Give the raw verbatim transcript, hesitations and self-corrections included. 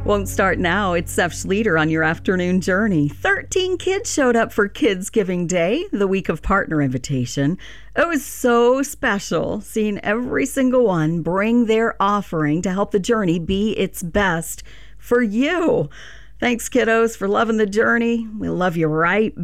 Won't start now. It's Seth Schlueter on your afternoon journey. thirteen kids showed up for Kids Giving Day, the week of partner invitation. It was so special seeing every single one bring their offering to help the journey be its best for you. Thanks, kiddos, for loving the journey. We love you right